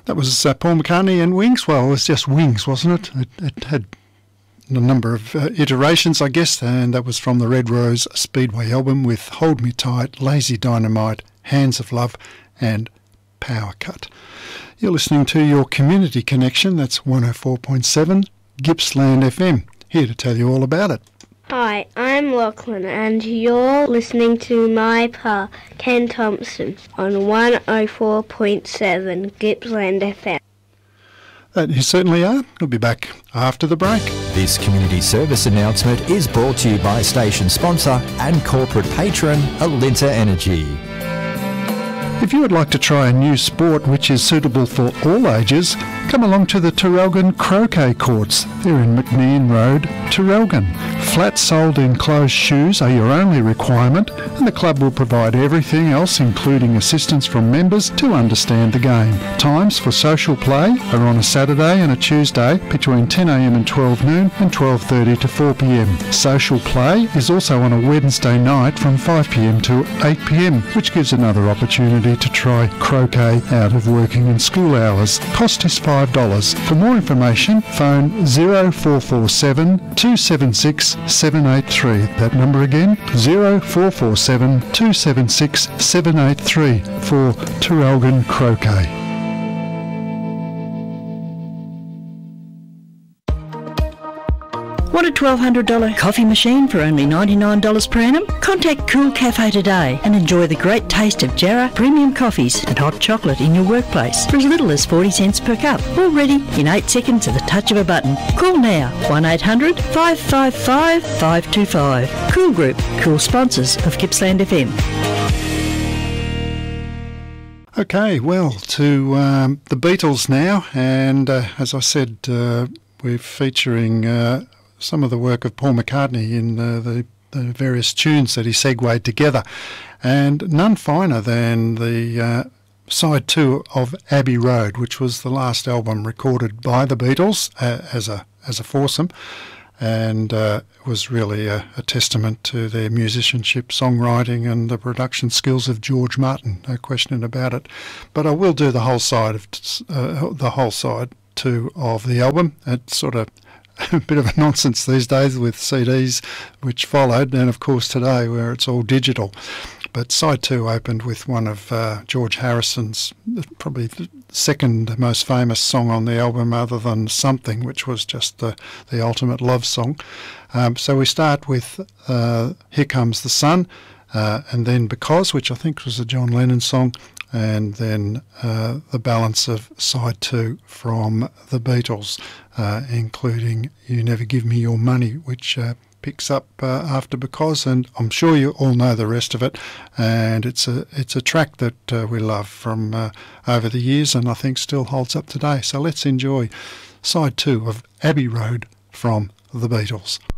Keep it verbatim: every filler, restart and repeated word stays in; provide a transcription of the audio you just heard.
That was uh, Paul McCartney and Wings. Well, it was just Wings, wasn't it? It, it had a number of uh, iterations, I guess, and that was from the Red Rose Speedway album with Hold Me Tight, Lazy Dynamite, Hands of Love and Power Cut. You're listening to your Community Connection. That's one oh four point seven Gippsland F M. Here to tell you all about it. Hi, I'm Lachlan and you're listening to my pa, Ken Thompson, on one oh four point seven Gippsland F M. That you certainly are. We'll be back after the break. This community service announcement is brought to you by station sponsor and corporate patron Alinta Energy. If you would like to try a new sport which is suitable for all ages, come along to the Terrelgan Croquet Courts. They're in McMean Road, Terrelgan. Flat-soled enclosed shoes are your only requirement, and the club will provide everything else, including assistance from members, to understand the game. Times for social play are on a Saturday and a Tuesday between ten a m and twelve noon and twelve thirty to four p m. Social play is also on a Wednesday night from five p m to eight p m, which gives another opportunity to try croquet out of working and school hours. Cost is five dollars. For more information, phone zero four four seven, two seven six, seven eight three. That number again, zero four four seven, two seven six, seven eight three for Terrelgan Croquet. Want a twelve hundred dollars coffee machine for only ninety-nine dollars per annum? Contact Cool Cafe today and enjoy the great taste of Jarrah premium coffees and hot chocolate in your workplace for as little as forty cents per cup. All ready in eight seconds at the touch of a button. Call now, one eight hundred, five five five, five two five. Cool Group, cool sponsors of Gippsland F M. Okay, well, to um, the Beatles now, and uh, as I said, uh, we're featuring uh, some of the work of Paul McCartney in uh, the, the various tunes that he segued together, and none finer than the uh, side two of Abbey Road, which was the last album recorded by the Beatles uh, as a as a foursome, and uh, was really a, a testament to their musicianship, songwriting and the production skills of George Martin, no question about it. But I will do the whole side of uh, the whole side two of the album. It's sort of a bit of a nonsense these days with C Ds, which followed, and of course today where it's all digital. But side two opened with one of uh, George Harrison's, probably the second most famous song on the album other than Something, which was just the, the ultimate love song. Um, so we start with uh, Here Comes the Sun, uh, and then Because, which I think was a John Lennon song, and then uh, the balance of side two from the Beatles, uh, including You Never Give Me Your Money, which uh, picks up uh, after Because, and I'm sure you all know the rest of it. And it's a it's a track that uh, we love from uh, over the years, and I think still holds up today. So let's enjoy side two of Abbey Road from the Beatles.